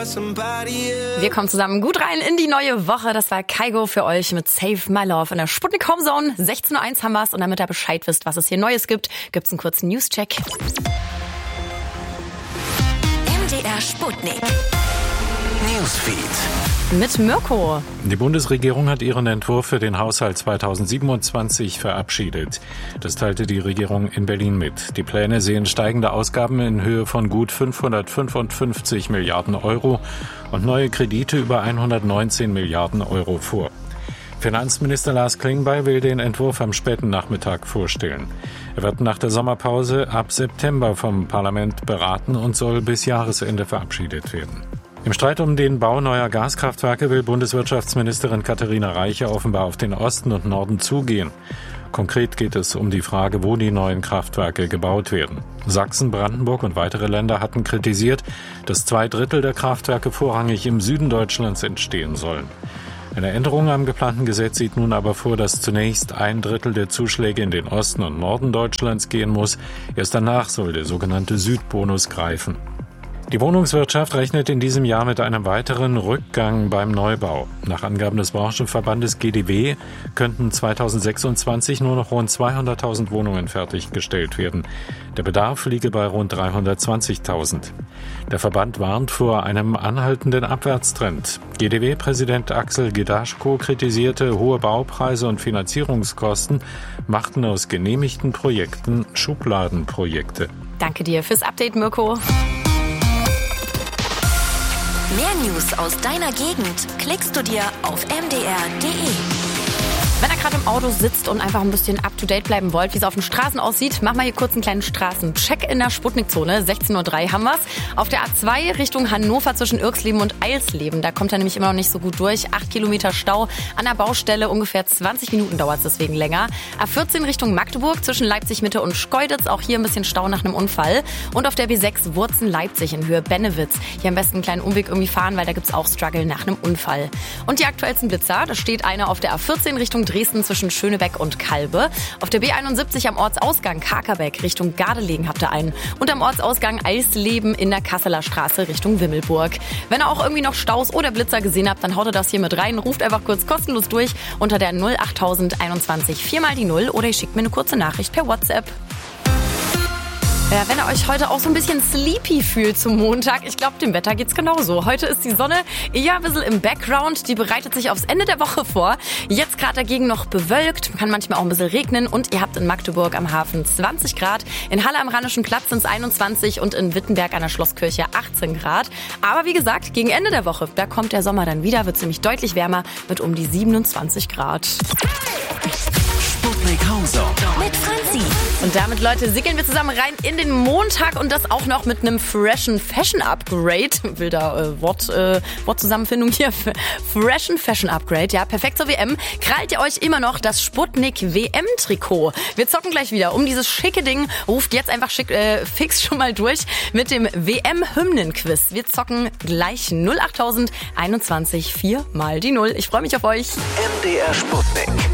Wir kommen zusammen gut rein in die neue Woche. Das war Kygo für euch mit Save My Love in der Sputnik Homezone. 16:01 Uhr haben wir's und damit ihr Bescheid wisst, was es hier Neues gibt, gibt's einen kurzen News-Check. MDR Sputnik Newsfeed mit Mirko. Die Bundesregierung hat ihren Entwurf für den Haushalt 2027 verabschiedet. Das teilte die Regierung in Berlin mit. Die Pläne sehen steigende Ausgaben in Höhe von gut 555 Milliarden Euro und neue Kredite über 119 Milliarden Euro vor. Finanzminister Lars Klingbeil will den Entwurf am späten Nachmittag vorstellen. Er wird nach der Sommerpause ab September vom Parlament beraten und soll bis Jahresende verabschiedet werden. Im Streit um den Bau neuer Gaskraftwerke will Bundeswirtschaftsministerin Katharina Reiche offenbar auf den Osten und Norden zugehen. Konkret geht es um die Frage, wo die neuen Kraftwerke gebaut werden. Sachsen, Brandenburg und weitere Länder hatten kritisiert, dass 2/3 der Kraftwerke vorrangig im Süden Deutschlands entstehen sollen. Eine Änderung am geplanten Gesetz sieht nun aber vor, dass zunächst 1/3 der Zuschläge in den Osten und Norden Deutschlands gehen muss. Erst danach soll der sogenannte Südbonus greifen. Die Wohnungswirtschaft rechnet in diesem Jahr mit einem weiteren Rückgang beim Neubau. Nach Angaben des Branchenverbandes GdW könnten 2026 nur noch rund 200.000 Wohnungen fertiggestellt werden. Der Bedarf liege bei rund 320.000. Der Verband warnt vor einem anhaltenden Abwärtstrend. GdW-Präsident Axel Gedaschko kritisierte, hohe Baupreise und Finanzierungskosten machten aus genehmigten Projekten Schubladenprojekte. Danke dir fürs Update, Mirko. Mehr News aus deiner Gegend klickst du dir auf mdr.de. Wenn ihr gerade im Auto sitzt und einfach ein bisschen up-to-date bleiben wollt, wie es auf den Straßen aussieht, machen wir hier kurz einen kleinen Straßencheck in der Sputnikzone. 16:03 Uhr haben wir's. Auf der A2 Richtung Hannover zwischen Irksleben und Eilsleben. Da kommt er nämlich immer noch nicht so gut durch. 8 Kilometer Stau an der Baustelle. Ungefähr 20 Minuten dauert es deswegen länger. A14 Richtung Magdeburg zwischen Leipzig-Mitte und Schkeuditz. Auch hier ein bisschen Stau nach einem Unfall. Und auf der B6 Wurzen-Leipzig in Höhe Bennewitz. Hier am besten einen kleinen Umweg irgendwie fahren, weil da gibt's auch Struggle nach einem Unfall. Und die aktuellsten Blitzer. Da steht einer auf der A14 Richtung Dresden zwischen Schönebeck und Kalbe. Auf der B71 am Ortsausgang Kakerbeck Richtung Gardelegen habt ihr einen. Und am Ortsausgang Eisleben in der Kasseler Straße Richtung Wimmelburg. Wenn ihr auch irgendwie noch Staus oder Blitzer gesehen habt, dann haut ihr das hier mit rein. Ruft einfach kurz kostenlos durch unter der 08021 4 die 0 oder ihr schickt mir eine kurze Nachricht per WhatsApp. Ja, wenn ihr euch heute auch so ein bisschen sleepy fühlt zum Montag, ich glaube, dem Wetter geht's genauso. Heute ist die Sonne eher ein bisschen im Background, die bereitet sich aufs Ende der Woche vor. Jetzt gerade dagegen noch bewölkt, kann manchmal auch ein bisschen regnen und ihr habt in Magdeburg am Hafen 20 Grad, in Halle am Rheinischen Platz sind es 21 und in Wittenberg an der Schlosskirche 18 Grad. Aber wie gesagt, gegen Ende der Woche, da kommt der Sommer dann wieder, wird es nämlich deutlich wärmer mit um die 27 Grad. Sputnik Homezone mit Franzi. Und damit, Leute, segeln wir zusammen rein in den Montag und das auch noch mit einem freshen Fashion Upgrade. Wilder Wortzusammenfindung hier. Freshen Fashion Upgrade, ja, perfekt zur WM. Krallt ihr euch immer noch das Sputnik WM-Trikot? Wir zocken gleich wieder um dieses schicke Ding. Ruft jetzt einfach fix schon mal durch mit dem WM-Hymnen-Quiz. Wir zocken gleich 08000 21 4 mal die 0. Ich freue mich auf euch. MDR Sputnik.